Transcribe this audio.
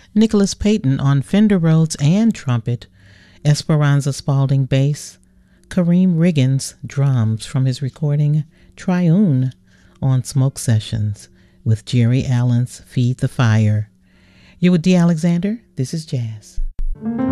Nicholas Payton on Fender Rhodes and trumpet, Esperanza Spalding bass, Kareem Riggins drums from his recording Triune on Smoke Sessions with Jerry Allen's Feed the Fire. You're with D. Alexander. This is Jazz.